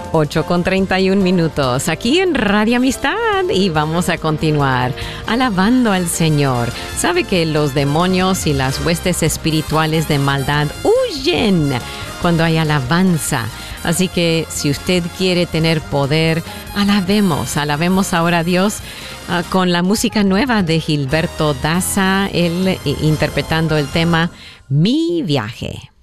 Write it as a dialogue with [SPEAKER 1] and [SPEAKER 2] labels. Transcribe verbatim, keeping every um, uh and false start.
[SPEAKER 1] ocho con treinta y un minutos, aquí en Radio Amistad, y vamos a continuar alabando al Señor. ¿Sabe que los demonios y las huestes espirituales de maldad huyen cuando hay alabanza? Así que si usted quiere tener poder, alabemos, alabemos ahora a Dios uh, con la música nueva de Gilberto Daza, él eh, interpretando el tema Mi Viaje.